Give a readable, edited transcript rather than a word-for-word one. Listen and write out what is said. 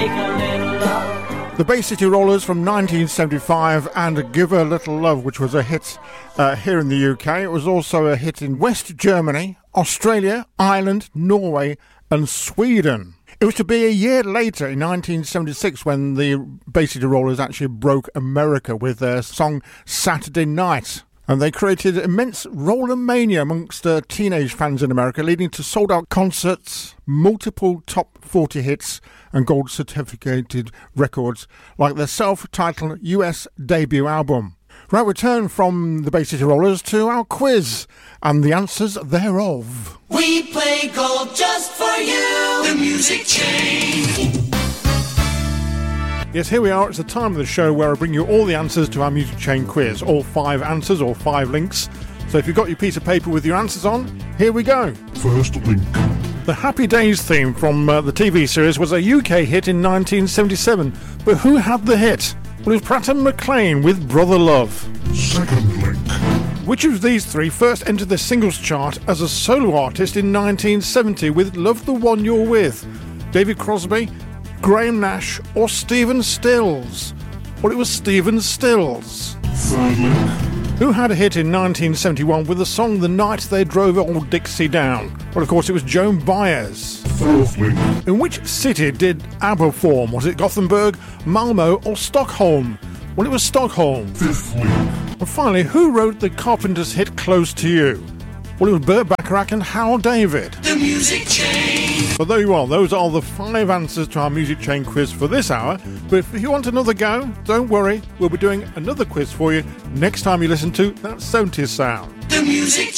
make a little love. The Bay City Rollers from 1975 and Give a Little Love, which was a hit here in the UK. It was also a hit in West Germany, Australia, Ireland, Norway and Sweden. It was to be a year later, in 1976, when the Bay City Rollers actually broke America with their song Saturday Night. And they created immense roller mania amongst teenage fans in America, leading to sold-out concerts, multiple top 40 hits and gold certificated records, like their self-titled US debut album. Right, we turn from the Bay City Rollers to our quiz and the answers thereof. We play gold just for you, the Music Chain. Yes, here we are. It's the time of the show where I bring you all the answers to our Music Chain quiz. All 5 answers or 5 links. So if you've got your piece of paper with your answers on, here we go. First link. The Happy Days theme from the TV series was a UK hit in 1977. But who had the hit? Well, it was Pratt & McClain with Brother Love. Second link. Which of these 3 first entered the singles chart as a solo artist in 1970 with Love the One You're With? David Crosby, Graham Nash or Stephen Stills? Well, it was Stephen Stills. Third link. Who had a hit in 1971 with the song The Night They Drove Old Dixie Down? Well, of course, it was Joan Baez. Fourth link. In which city did ABBA form? Was it Gothenburg, Malmo or Stockholm? Well, it was Stockholm. Fifth link. And finally, who wrote the Carpenters hit Close to You? Well, it was Burt Bacharach and Hal David. The Music Chain. But there you are, those are the 5 answers to our Music Chain quiz for this hour. But if you want another go, don't worry, we'll be doing another quiz for you next time you listen to That 70s Sound. The Music